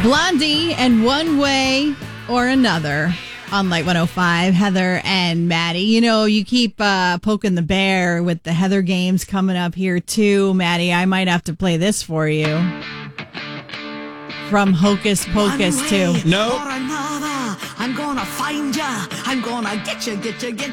Blondie and One Way or Another on Light 105. Heather and Maddie. You know, you keep poking the bear with the Heather games coming up here too. Maddie, I might have to play this for you. From Hocus Pocus too. No. I'm gonna find ya. I'm gonna get you.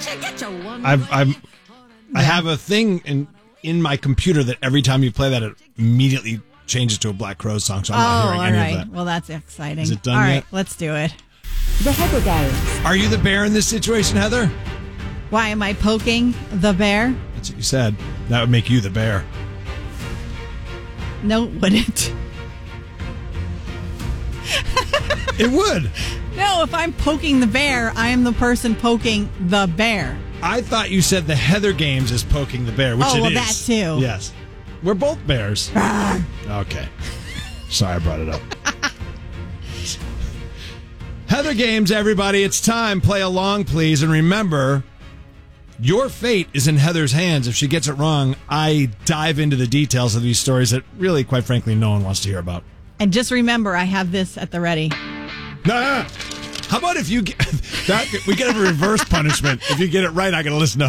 I have a thing in my computer that every time you play that, it immediately changes to a Black Crowes song. So I'm not hearing any of that. Well, that's exciting. Is it done all yet? right, let's do it. The Heather Games. Are you the bear in this situation, Heather? Why am I poking the bear? That's what you said. That would make you the bear. No, it wouldn't. It would. No, if I'm poking the bear, I am the person poking the bear. I thought you said the Heather Games is poking the bear, which it is. Oh, well, that too. Yes. We're both bears. Okay. Sorry I brought it up. Heather Games, everybody. It's time. Play along, please. And remember, your fate is in Heather's hands. If she gets it wrong, I dive into the details of these stories that really, quite frankly, no one wants to hear about. And just remember, I have this at the ready. Nah. How about if you get that? We get a reverse punishment. If you get it right, I got to listen to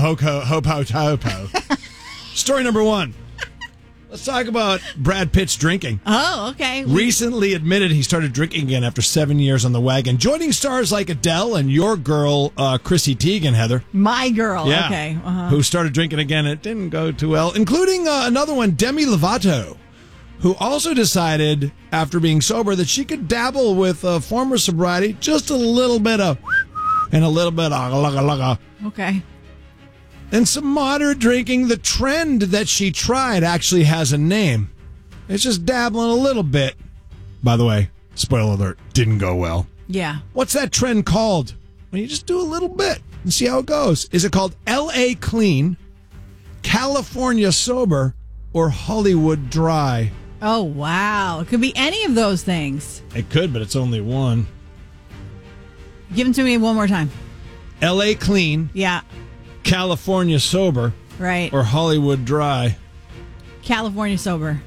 Hopo. Story number one. Let's talk about Brad Pitt's drinking. Oh, okay. Recently admitted he started drinking again after 7 years on the wagon, joining stars like Adele and your girl, Chrissy Teigen, Heather. My girl. Yeah. Okay. Who started drinking again. It didn't go too well, including another one, Demi Lovato, who also decided after being sober that she could dabble with former sobriety, just a little bit of, and a little bit of, Okay. and some moderate drinking. The trend that she tried actually has a name. It's just dabbling a little bit. By the way, spoiler alert, didn't go well. Yeah. What's that trend called? When you just do a little bit and see how it goes. Is it called LA Clean, California Sober, or Hollywood Dry? Oh, wow. It could be any of those things. It could, but it's only one. Give them to me one more time. LA Clean, Yeah. California Sober, Right. or Hollywood Dry. California Sober.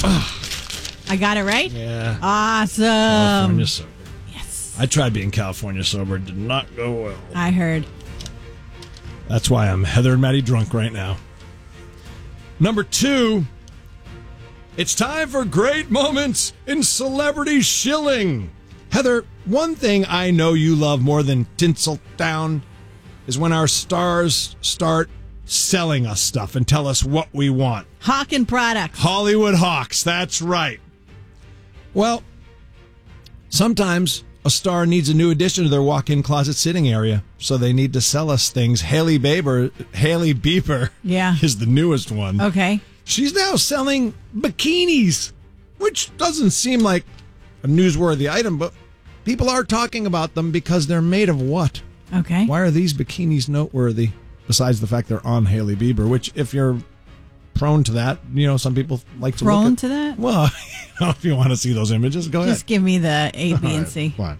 I got it right? Yeah. Awesome. California Sober. Yes. I tried being California Sober. It did not go well. I heard. That's why I'm Heather and Maddie drunk right now. Number two, it's time for great moments in celebrity shilling. Heather, one thing I know you love more than Tinseltown is when our stars start selling us stuff and tell us what we want. Hawken products. Hollywood Hawks, that's right. Well, sometimes a star needs a new addition to their walk-in closet sitting area, so they need to sell us things. Hailey Bieber Yeah. is the newest one. Okay. She's now selling bikinis, which doesn't seem like a newsworthy item, but people are talking about them because they're made of what? Okay. Why are these bikinis noteworthy, besides the fact they're on Hailey Bieber, which if you're prone to that, you know, some people like to look Prone at. to that? Well, if you want to see those images, go Just ahead. give me the A, B, and C. Fine.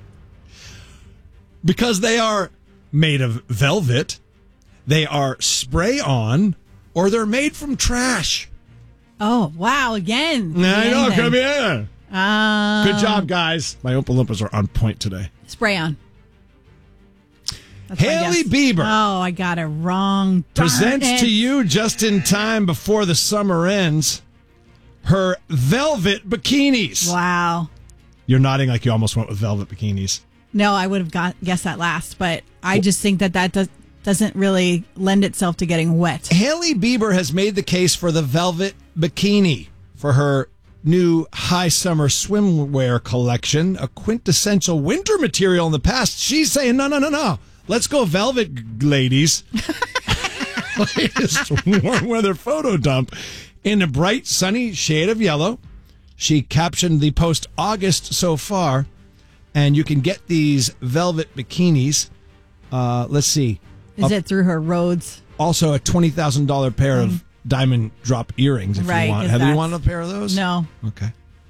Because they are made of velvet, they are spray-on, or they're made from trash. Oh, wow. Again. I know, Anything. come here. Good job, guys. My Oompa Loompas are on point today. Spray on. That's my Hailey guess. Bieber Oh, I got it wrong. Darn presents it. to you just in time before the summer ends her velvet bikinis. Wow. You're nodding like you almost went with velvet bikinis. No, I would have guessed that last, but I just think that doesn't really lend itself to getting wet. Hailey Bieber has made the case for the velvet bikini for her new high summer swimwear collection, a quintessential winter material in the past. She's saying, no. Let's go velvet, ladies. Latest warm weather photo dump in a bright, sunny shade of yellow. She captioned the post August so far, and you can get these velvet bikinis. Let's see. Is it through her Rhodes? Also, a $20,000 pair of diamond drop earrings if Right, you want. 'cause Heather, you that's- want a pair of those? No. Okay.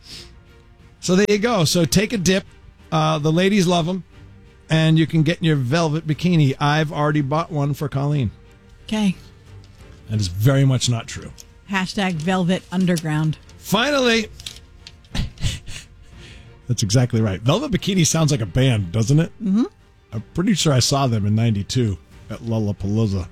So there you go. So take a dip. The ladies love them. And you can get your velvet bikini. I've already bought one for Colleen. Okay. That is very much not true. Hashtag Velvet Underground. Finally, That's exactly right. Velvet Bikini sounds like a band, doesn't it? Mm-hmm. I'm pretty sure I saw them in 92 at Lollapalooza.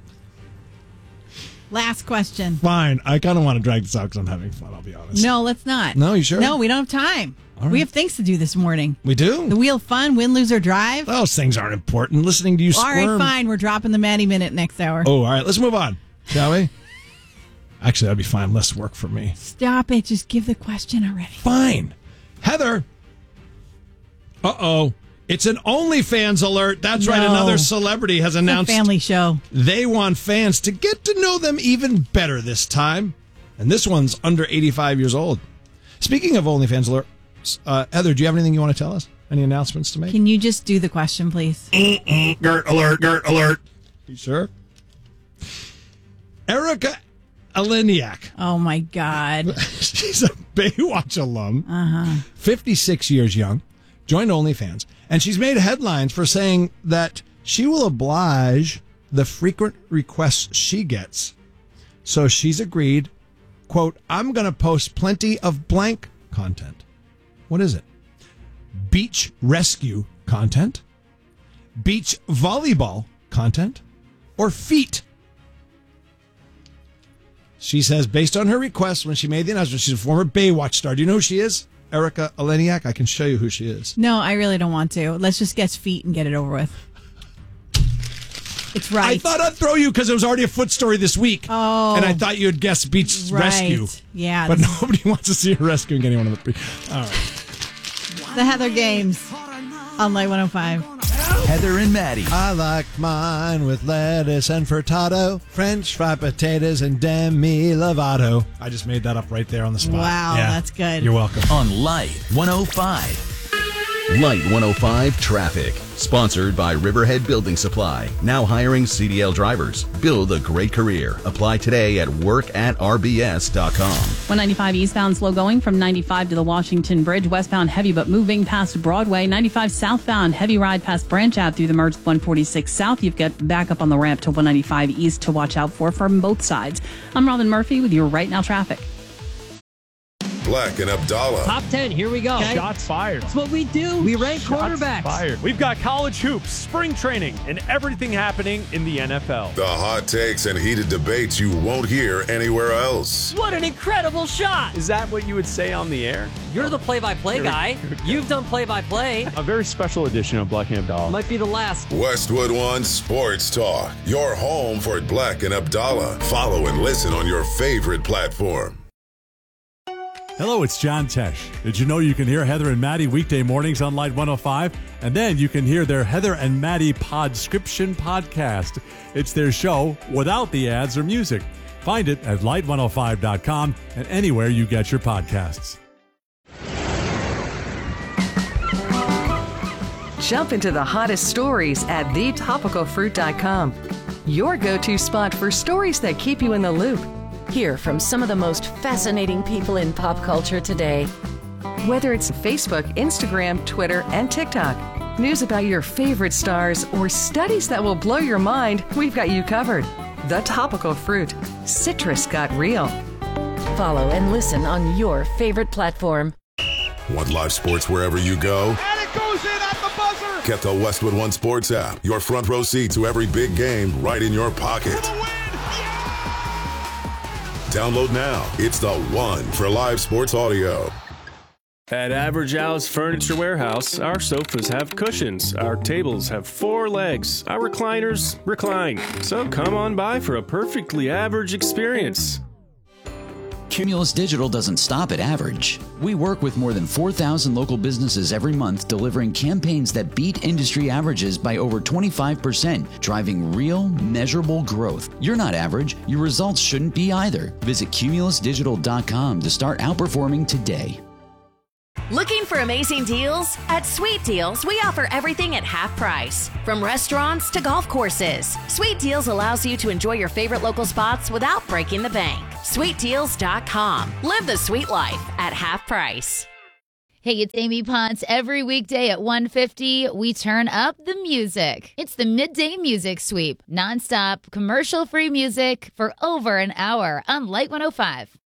Last question. Fine. I kind of want to drag this out because I'm having fun, I'll be honest. No, let's not. No, you sure? No, we don't have time. All right. We have things to do this morning. We do? The Wheel of Fun, Win, Lose, or Drive. Those things aren't important. Listening to you All squirm. right, fine. We're dropping the Maddie Minute next hour. Oh, all right. Let's move on, shall we? Actually, that'd be fine. Less work for me. Stop it. Just give the question already. Fine. Heather. Uh-oh. It's an OnlyFans alert. That's right. No. Another celebrity has announced It's a family show. they want fans to get to know them even better this time. And this one's under 85 years old. Speaking of OnlyFans alert, Heather, do you have anything you want to tell us? Any announcements to make? Can you just do the question, please? Gert alert, Gert alert. You sure? Erica Eleniak. Oh, my God. She's a Baywatch alum. 56 years young. Joined OnlyFans. And she's made headlines for saying that she will oblige the frequent requests she gets. So she's agreed, quote, I'm going to post plenty of blank content. What is it? Beach rescue content? Beach volleyball content? Or feet? She says, based on her request when she made the announcement, she's a former Baywatch star. Do you know who she is? Erica Eleniak? I can show you who she is. No, I really don't want to. Let's just guess feet and get it over with. It's right. I thought I'd throw you because it was already a foot story this week. Oh. And I thought you would guess beach rescue. Yeah. But nobody wants to see her rescuing anyone on the beach. All right. The Heather Games on Light 105. Heather and Maddie. I like mine with lettuce and frittata, French fried potatoes, and Demi Lovato. I just made that up right there on the spot. Wow, that's good. You're welcome. On Light 105. Light 105 Traffic. Sponsored by Riverhead Building Supply. Now hiring CDL drivers. Build a great career. Apply today at workatrbs.com. 195 eastbound slow going from 95 to the Washington Bridge. Westbound heavy but moving past Broadway. 95 southbound heavy ride past Branch Ave through the merge 146 south. You've got back up on the ramp to 195 east to watch out for from both sides. I'm Robin Murphy with your Right Now Traffic. Black and Abdallah. Top 10, here we go. Okay. Shots fired. That's what we do. We rank quarterbacks. Fired. We've got college hoops, spring training, and everything happening in the NFL. The hot takes and heated debates you won't hear anywhere else. What an incredible shot. Is that what you would say on the air? You're the play-by-play guy. You've done play-by-play. A very special edition of Black and Abdallah. Might be the last. Westwood One Sports Talk. Your home for Black and Abdallah. Follow and listen on your favorite platform. Hello, it's John Tesh. Did you know you can hear Heather and Maddie weekday mornings on Light 105? And then you can hear their Heather and Maddie Podscription podcast. It's their show without the ads or music. Find it at light105.com and anywhere you get your podcasts. Jump into the hottest stories at thetopicalfruit.com. Your go-to spot for stories that keep you in the loop. Hear from some of the most fascinating people in pop culture today. Whether it's Facebook, Instagram, Twitter, and TikTok, news about your favorite stars, or studies that will blow your mind, we've got you covered. The Topical Fruit. Citrus got real. Follow and listen on your favorite platform. Want live sports wherever you go? And it goes in at the buzzer! Get the Westwood One Sports app. Your front row seat to every big game right in your pocket. Download now. It's the one for live sports audio. At Average House Furniture Warehouse, our sofas have cushions, our tables have 4 legs, our recliners recline. So come on by for a perfectly average experience. Cumulus Digital doesn't stop at average. We work with more than 4,000 local businesses every month, delivering campaigns that beat industry averages by over 25%, driving real, measurable growth. You're not average. Your results shouldn't be either. Visit cumulusdigital.com to start outperforming today. Looking for amazing deals? At Sweet Deals, we offer everything at half price. From restaurants to golf courses, Sweet Deals allows you to enjoy your favorite local spots without breaking the bank. SweetDeals.com. Live the sweet life at half price. Hey, it's Amy Ponce. Every weekday at 1:50, we turn up the music. It's the Midday Music Sweep. Nonstop, commercial-free music for over an hour on Light 105.